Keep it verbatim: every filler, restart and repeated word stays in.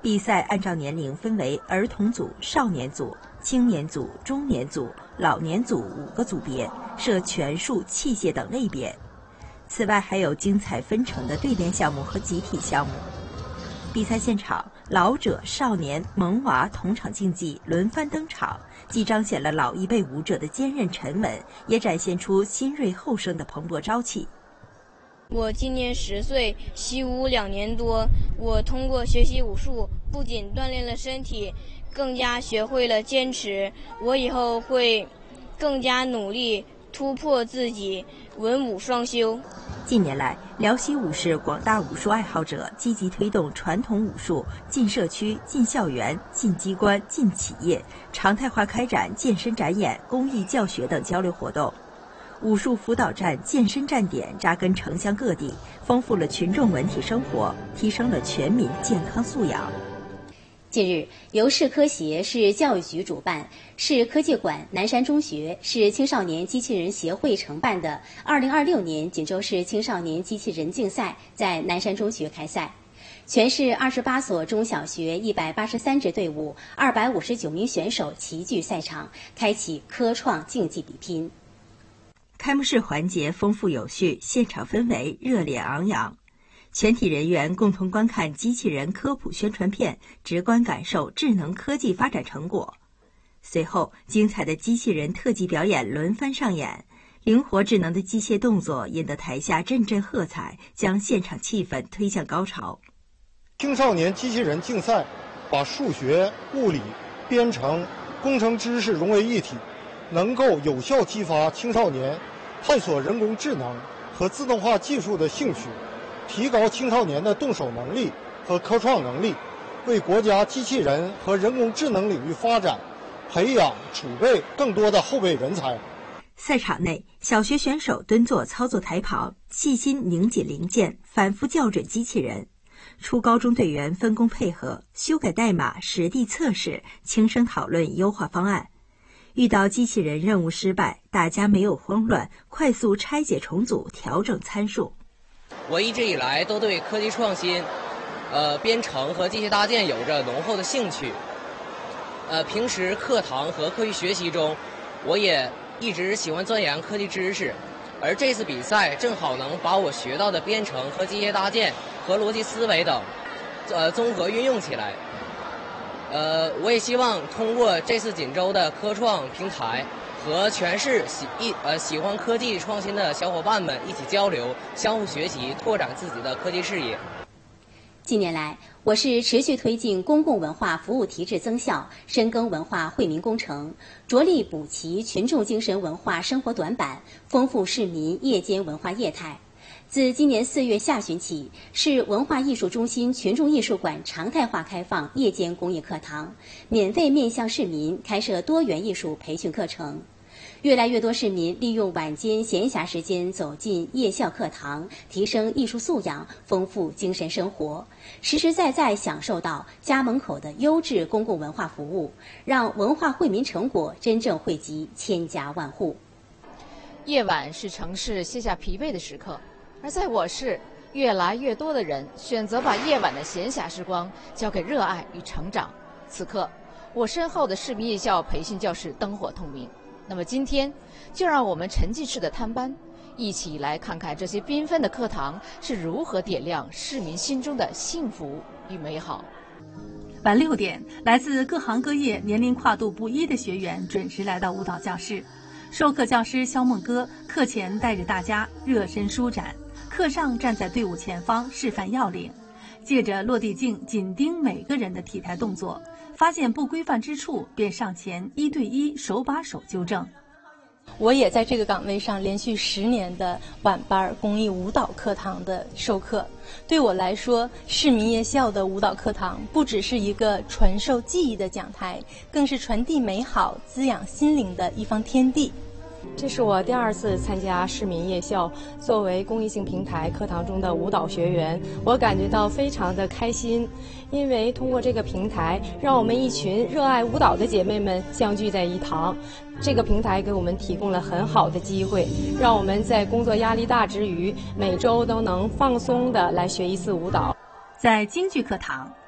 比赛按照年龄分为儿童组、少年组、青年组、中年组、老年组五个组别，设拳术、器械等类别。此外，还有精彩纷呈的对联项目和集体项目。比赛现场，老者、少年、萌娃同场竞技，轮番登场，既彰显了老一辈武者的坚韧沉稳，也展现出新锐后生的蓬勃朝气。 我今年十岁，习武两年多。我通过学习武术，不仅锻炼了身体，更加学会了坚持。我以后会更加努力，突破自己，文武双修。 近年来，辽西武市广大武术爱好者积极推动传统武术进社区、进校园、进机关、进企业，常态化开展健身展演、公益教学等交流活动。武术辅导站、健身站点扎根城乡各地，丰富了群众文体生活，提升了全民健康素养。 近日，由市科协、市教育局主办，市科技馆、南山中学、市青少年机器人协会承办的二零二六年锦州市青少年机器人竞赛在南山中学开赛。全市二十八所中小学一百八十三支队伍、二百五十九名选手齐聚赛场，开启科创竞技比拼。 开幕式环节丰富有序，现场氛围热烈昂扬。全体人员共同观看机器人科普宣传片，直观感受智能科技发展成果。随后，精彩的机器人特技表演轮番上演，灵活智能的机械动作引得台下阵阵喝彩，将现场气氛推向高潮。 青少年机器人竞赛把数学、物理、编程、工程知识融为一体，能够有效激发青少年探索人工智能和自动化技术的兴趣，提高青少年的动手能力和科创能力，为国家机器人和人工智能领域发展培养储备更多的后备人才。 赛场内，小学选手蹲坐操作台旁，细心拧紧零件，反复校准机器人；初高中队员分工配合，修改代码，实地测试，轻声讨论优化方案。遇到机器人任务失败，大家没有慌乱，快速拆解重组，调整参数。 我一直以来都对科技创新、呃编程和机械搭建有着浓厚的兴趣。呃，平时课堂和课余学习中，我也一直喜欢钻研科技知识，而这次比赛正好能把我学到的编程和机械搭建和逻辑思维等，呃综合运用起来。呃，我也希望通过这次锦州的科创平台，和全市喜一呃喜欢科技创新的小伙伴们一起交流，相互学习，拓展自己的科技视野。 近年来，我市持续推进公共文化服务提质增效，深耕文化惠民工程，着力补齐群众精神文化生活短板，丰富市民夜间文化业态。自今年四月下旬起，市文化艺术中心群众艺术馆常态化开放夜间公益课堂，免费面向市民开设多元艺术培训课程。越来越多市民利用晚间闲暇时间走进夜校课堂，提升艺术素养，丰富精神生活，实实在在享受到家门口的优质公共文化服务，让文化惠民成果真正惠及千家万户。 夜晚是城市卸下疲惫的时刻，而在我市，越来越多的人选择把夜晚的闲暇时光交给热爱与成长。此刻，我身后的市民夜校培训教室灯火通明。那么今天，就让我们沉浸式的探班，一起来看看这些缤纷的课堂是如何点亮市民心中的幸福与美好。 晚六点，来自各行各业、年龄跨度不一的学员准时来到舞蹈教室。授课教师肖梦歌课前带着大家热身舒展，课上站在队伍前方示范要领，借着落地镜紧盯每个人的体态动作，发现不规范之处便上前一对一手把手纠正。 我也在这个岗位上连续十年的晚班公益舞蹈课堂的授课，对我来说，市民夜校的舞蹈课堂不只是一个传授技艺的讲台，更是传递美好、滋养心灵的一方天地。 这是我第二次参加市民夜校作为公益性平台课堂中的舞蹈学员，我感觉到非常的开心，因为通过这个平台，让我们一群热爱舞蹈的姐妹们相聚在一堂。这个平台给我们提供了很好的机会，让我们在工作压力大之余，每周都能放松的来学一次舞蹈。 在京剧课堂，